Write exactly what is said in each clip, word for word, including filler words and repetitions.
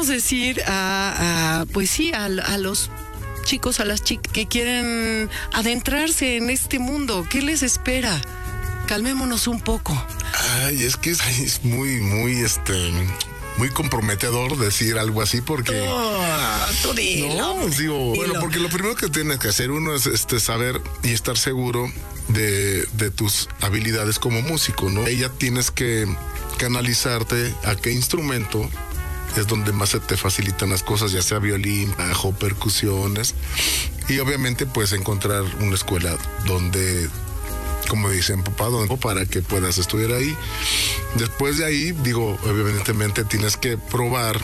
decir a, a pues sí, a, a los chicos, a las chicas que quieren adentrarse en este mundo? ¿Qué les espera? Calmémonos un poco. Ay, es que es, es muy, muy, este... muy comprometedor decir algo así porque... Oh, tú dilo, no, digo, dilo. Bueno, porque lo primero que tienes que hacer uno es este, saber y estar seguro de, de tus habilidades como músico, ¿no? Ella tienes que canalizarte a qué instrumento es donde más se te facilitan las cosas, ya sea violín, bajo, percusiones. Y obviamente pues encontrar una escuela donde... como dicen, papá, para que puedas estudiar ahí. Después de ahí, digo, evidentemente tienes que probar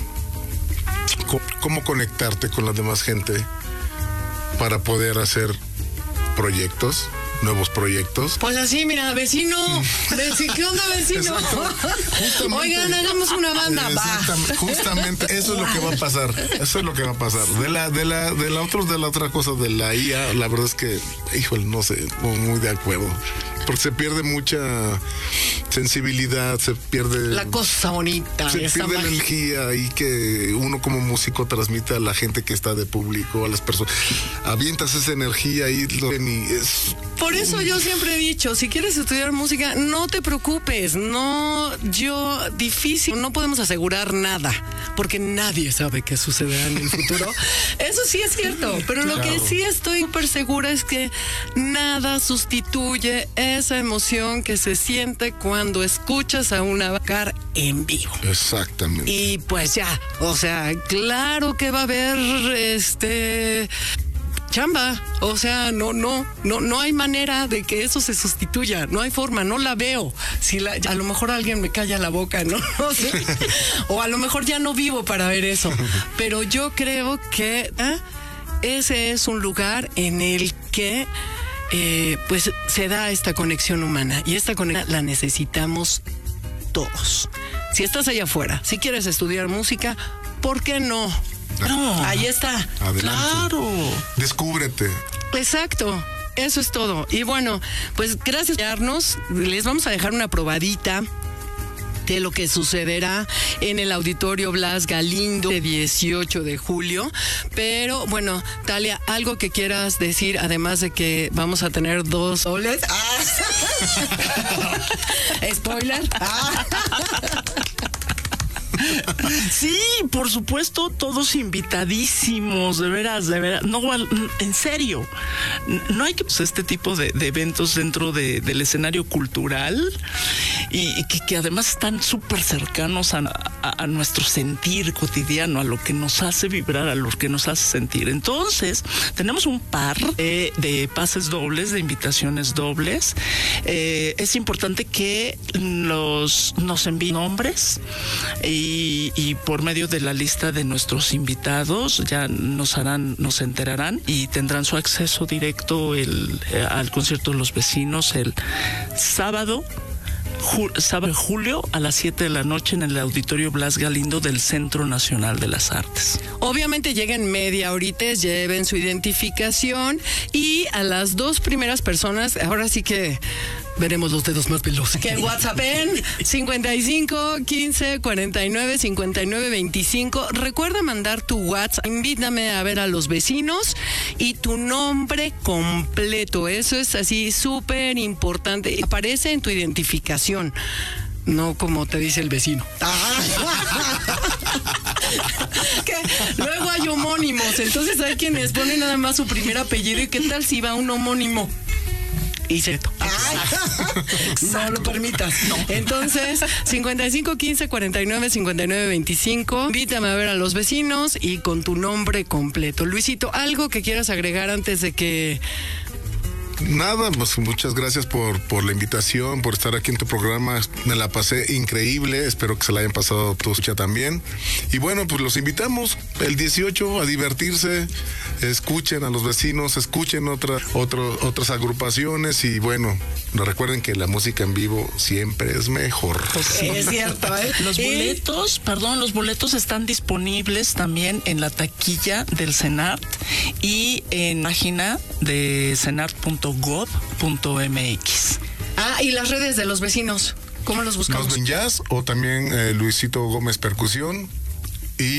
cómo conectarte con la demás gente para poder hacer proyectos, nuevos proyectos. Pues así, mira, vecino, vecino ¿qué onda, vecino? Oigan, hagamos una banda, exactamente, va. Justamente eso es lo que va a pasar. Eso es lo que va a pasar. De la, de la, de la otra, de la otra cosa de la I A, la verdad es que, híjole, no sé, muy de acuerdo. Porque se pierde mucha sensibilidad, se pierde... La cosa bonita. Se pierde la energía y que uno como músico transmite a la gente que está de público, a las personas. Avientas esa energía y lo ven y es... Por eso yo siempre he dicho, si quieres estudiar música, no te preocupes. No, yo, difícil, no podemos asegurar nada, porque nadie sabe qué sucederá en el futuro. Eso sí es cierto, pero claro. Lo que sí estoy súper segura es que nada sustituye esa emoción que se siente cuando escuchas a una banda en vivo. Exactamente. Y pues ya, o sea, claro que va a haber este... chamba, o sea, no, no, no, no hay manera de que eso se sustituya, no hay forma, no la veo. Si la, a lo mejor alguien me calla la boca, ¿no? No sé. O a lo mejor ya no vivo para ver eso. Pero yo creo que ¿eh? ese es un lugar en el que eh, pues se da esta conexión humana y esta conexión la necesitamos todos. Si estás allá afuera, si quieres estudiar música, ¿por qué no? No, ahí está. Adelante. Claro. Descúbrete. Exacto. Eso es todo. Y bueno, pues gracias por darnos. Les vamos a dejar una probadita de lo que sucederá en el Auditorio Blas Galindo el dieciocho de julio. Pero bueno, Talia, algo que quieras decir, además de que vamos a tener dos soles. Ah. Spoiler. Ah. Sí, por supuesto, todos invitadísimos, de veras, de veras. No, en serio, no hay que pues, este tipo de, de eventos dentro de, del escenario cultural y, y que, que además están súper cercanos a, a, a nuestro sentir cotidiano, a lo que nos hace vibrar, a lo que nos hace sentir. Entonces, tenemos un par de, de pases dobles, de invitaciones dobles. Eh, es importante que los, nos envíen nombres y Y, y por medio de la lista de nuestros invitados ya nos harán, nos enterarán y tendrán su acceso directo el, eh, al concierto de los vecinos el sábado. Ju- sábado de julio a las siete de la noche en el Auditorio Blas Galindo del Centro Nacional de las Artes. Obviamente lleguen media horita, lleven su identificación y a las dos primeras personas, ahora sí que veremos los dedos más veloces. Que en WhatsApp en cincuenta y cinco, quince, cuarenta y nueve, cincuenta y nueve, veinticinco. Recuerda mandar tu WhatsApp. Invítame a ver a los vecinos y tu nombre completo. Eso es así súper importante. Aparece en tu identificación. No como te dice el vecino. Que luego hay homónimos. Entonces hay quienes ponen nada más su primer apellido. ¿Y qué tal si va un homónimo? Y se no lo permitas. No. Entonces, cincuenta y cinco, quince, cuarenta y nueve, cincuenta y nueve, veinticinco. Invítame a ver a los vecinos y con tu nombre completo. Luisito, ¿algo que quieras agregar antes de que... Nada, pues muchas gracias por, por la invitación, por estar aquí en tu programa. Me la pasé increíble, espero que se la hayan pasado tu escucha también. Y bueno, pues los invitamos el dieciocho a divertirse, escuchen a los vecinos, escuchen otra, otro, otras agrupaciones y bueno, recuerden que la música en vivo siempre es mejor. Sí, es cierto, ¿eh? Los boletos, perdón, los boletos están disponibles también en la taquilla del CENART y en la página de cenart punto gov punto mx. Ah, y las redes de los vecinos, ¿cómo los buscamos? Los Ven Jazz o también eh, Luisito Gómez Percusión